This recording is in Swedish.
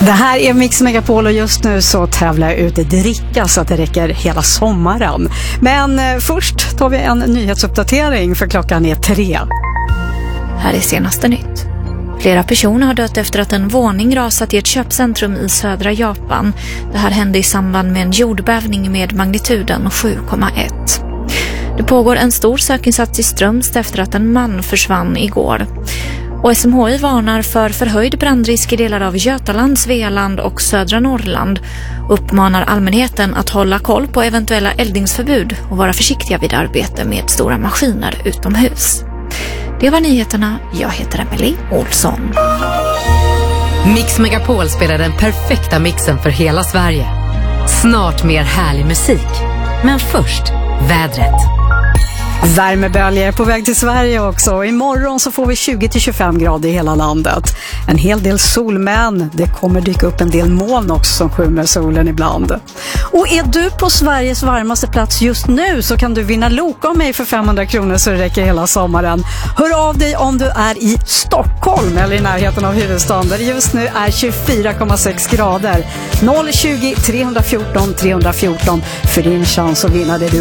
Det här är Mix Megapol och just nu så tävlar jag ut dricka så att det räcker hela sommaren. Men först tar vi en nyhetsuppdatering för klockan är 3. Här är senaste nytt. Flera personer har dött efter att en våning rasat i ett köpcentrum i södra Japan. Det här hände i samband med en jordbävning med magnituden 7,1. Det pågår en stor sökinsats i Strömstad efter att en man försvann igår. Och SMHI varnar för förhöjd brandrisk i delar av Götaland, Svealand och södra Norrland. Uppmanar allmänheten att hålla koll på eventuella eldningsförbud och vara försiktiga vid arbete med stora maskiner utomhus. Det var nyheterna. Jag heter Emily Olsson. Mix Megapol spelar den perfekta mixen för hela Sverige. Snart mer härlig musik. Men först, vädret. Värmeböljer på väg till Sverige också. Imorgon så får vi 20-25 grader i hela landet. En hel del sol, men det kommer dyka upp en del moln också som skymmer solen ibland. Och är du på Sveriges varmaste plats just nu så kan du vinna Loka av mig för 500 kronor så det räcker hela sommaren. Hör av dig om du är i Stockholm eller i närheten av huvudstaden där det just nu är 24,6 grader. 020 314 314 för din chans att vinna det du